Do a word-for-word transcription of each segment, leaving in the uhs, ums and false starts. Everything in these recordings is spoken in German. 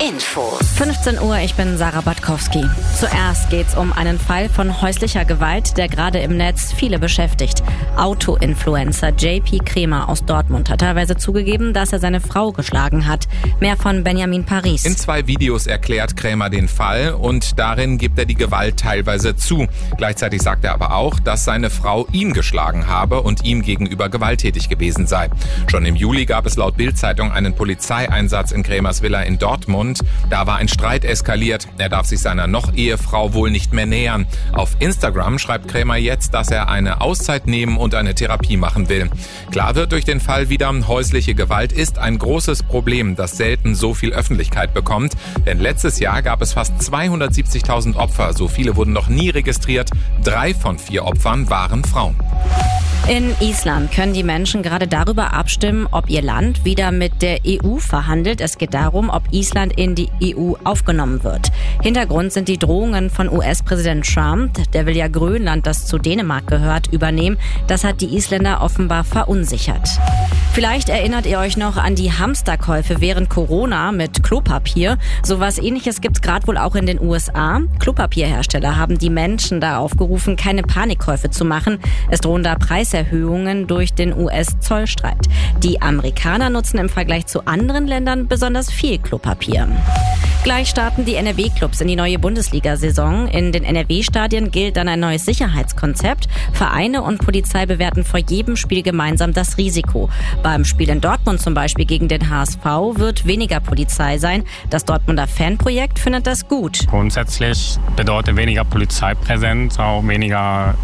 Infos. fünfzehn Uhr, ich bin Sarah Batkowski. Zuerst geht's um einen Fall von häuslicher Gewalt, der gerade im Netz viele beschäftigt. Auto-Influencer J P Krämer aus Dortmund hat teilweise zugegeben, dass er seine Frau geschlagen hat. Mehr von Benjamin Paris. In zwei Videos erklärt Krämer den Fall und darin gibt er die Gewalt teilweise zu. Gleichzeitig sagt er aber auch, dass seine Frau ihn geschlagen habe und ihm gegenüber gewalttätig gewesen sei. Schon im Juli gab es laut Bild-Zeitung einen Polizeieinsatz in Krämers Villa in Dortmund. Da war ein Streit eskaliert. Er darf sich seiner Noch-Ehefrau wohl nicht mehr nähern. Auf Instagram schreibt Krämer jetzt, dass er eine Auszeit nehmen und eine Therapie machen will. Klar wird durch den Fall wieder, häusliche Gewalt ist ein großes Problem, das selten so viel Öffentlichkeit bekommt. Denn letztes Jahr gab es fast zweihundertsiebzigtausend Opfer. So viele wurden noch nie registriert. Drei von vier Opfern waren Frauen. In Island können die Menschen gerade darüber abstimmen, ob ihr Land wieder mit der E U verhandelt. Es geht darum, ob Island in die E U aufgenommen wird. Hintergrund sind die Drohungen von U S-Präsident Trump. Der will ja Grönland, das zu Dänemark gehört, übernehmen. Das hat die Isländer offenbar verunsichert. Vielleicht erinnert ihr euch noch an die Hamsterkäufe während Corona mit Klopapier. Sowas Ähnliches gibt's gerade wohl auch in den U S A. Klopapierhersteller haben die Menschen da aufgerufen, keine Panikkäufe zu machen. Es drohen da Preiserhöhungen durch den U S-Zollstreit. Die Amerikaner nutzen im Vergleich zu anderen Ländern besonders viel Klopapier. Gleich starten die N R W-Clubs in die neue Bundesliga-Saison. In den N R W-Stadien gilt dann ein neues Sicherheitskonzept. Vereine und Polizei bewerten vor jedem Spiel gemeinsam das Risiko. Beim Spiel in Dortmund zum Beispiel gegen den H S V wird weniger Polizei sein. Das Dortmunder Fanprojekt findet das gut. Grundsätzlich bedeutet weniger Polizeipräsenz auch weniger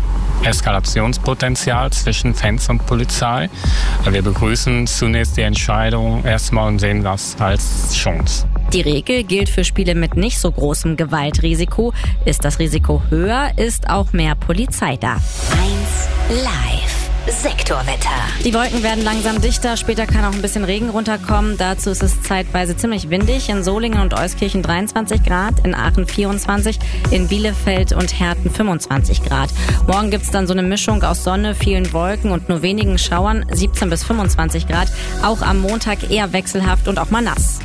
Eskalationspotenzial zwischen Fans und Polizei. Wir begrüßen zunächst die Entscheidung erstmal und sehen das als Chance. Die Regel gilt für Spiele mit nicht so großem Gewaltrisiko. Ist das Risiko höher, ist auch mehr Polizei da. eins Live. Sektorwetter. Die Wolken werden langsam dichter, später kann auch ein bisschen Regen runterkommen. Dazu ist es zeitweise ziemlich windig. In Solingen und Euskirchen dreiundzwanzig Grad, in Aachen vierundzwanzig, in Bielefeld und Herten fünfundzwanzig Grad. Morgen gibt's dann so eine Mischung aus Sonne, vielen Wolken und nur wenigen Schauern, siebzehn bis fünfundzwanzig Grad. Auch am Montag eher wechselhaft und auch mal nass.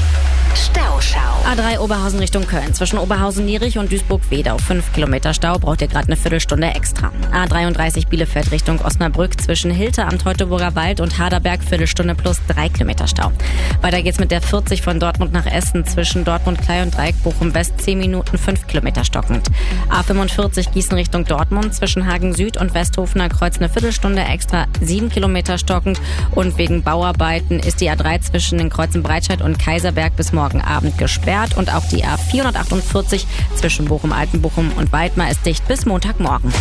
Stauschau. A drei Oberhausen Richtung Köln. Zwischen Oberhausen-Nierich und Duisburg-Wedau. Fünf Kilometer Stau, braucht ihr gerade eine Viertelstunde extra. A dreiunddreißig Bielefeld Richtung Osnabrück. Zwischen Hilter am Teutoburger Wald und Haderberg. Viertelstunde plus drei Kilometer Stau. Weiter geht's mit der vierzig von Dortmund nach Essen. Zwischen Dortmund-Klei und Dreieck Bochum-West. zehn Minuten, fünf Kilometer stockend. A fünfundvierzig Gießen Richtung Dortmund. Zwischen Hagen Süd und Westhofener Kreuz eine Viertelstunde extra. sieben Kilometer stockend. Und wegen Bauarbeiten ist die A drei zwischen den Kreuzen Breitscheid und Kaiserberg bis morgen Abend gesperrt und auch die A vierhundertachtundvierzig zwischen Bochum-Altenbochum und Weidmar ist dicht bis Montagmorgen.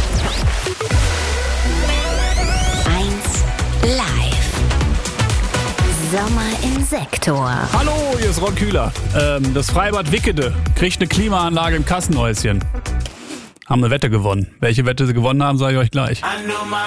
eins Live. Sommer im Sektor. Hallo, hier ist Ron Kühler. Ähm, das Freibad Wickede kriegt eine Klimaanlage im Kassenhäuschen. Haben eine Wette gewonnen. Welche Wette sie gewonnen haben, sage ich euch gleich.